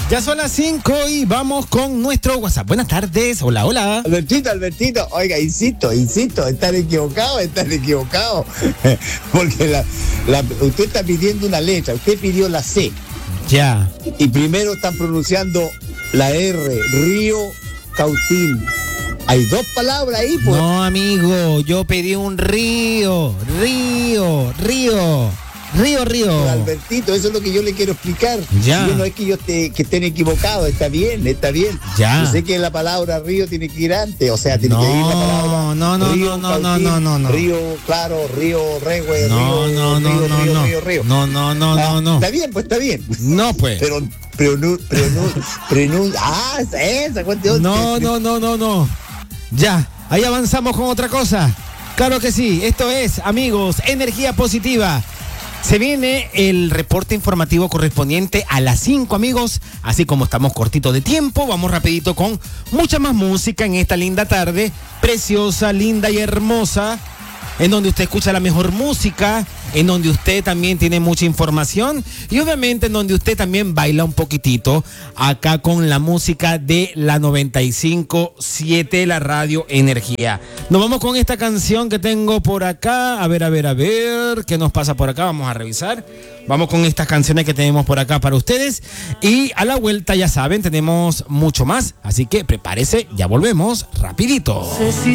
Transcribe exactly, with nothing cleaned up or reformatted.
Ya son las cinco y vamos con nuestro WhatsApp. Buenas tardes, hola, hola. Albertito, Albertito, oiga, insisto, insisto, están equivocados, están equivocados. Porque la, la, usted está pidiendo una letra, usted pidió la C. Ya. Y primero están pronunciando la R, Río Cautín. Hay dos palabras ahí, pues. No, amigo, yo pedí un río, río, río. Río, río. Albertito, eso es lo que yo le quiero explicar. Ya. Yo no es que yo te, que estén equivocados, está bien, está bien. Ya. Yo sé que la palabra río tiene que ir antes, o sea, tiene no, que ir la palabra no, no, río, no, no, Cautín, no, no, no. Río, claro, río, Regüe, no, río, no, no, río, no, río, no. río, río. No, no, no, Ah, no, no. Está bien, pues está bien. No, pues. Pero, pero, no, pero no, pero no, ah, esa cuestión. No, no, no, no, no. Ya, ahí avanzamos con otra cosa. Claro que sí, esto es, amigos, energía positiva. Se viene el reporte informativo correspondiente a las cinco, amigos. Así como estamos cortitos de tiempo, vamos rapidito con mucha más música en esta linda tarde, preciosa, linda y hermosa, en donde usted escucha la mejor música, en donde usted también tiene mucha información y obviamente en donde usted también baila un poquitito acá con la música de la noventa y cinco punto siete, la radio Energía. Nos vamos con esta canción que tengo por acá. A ver, a ver, a ver, ¿qué nos pasa por acá? Vamos a revisar. Vamos con estas canciones que tenemos por acá para ustedes. Y a la vuelta, ya saben, tenemos mucho más. Así que prepárese, ya volvemos rapidito.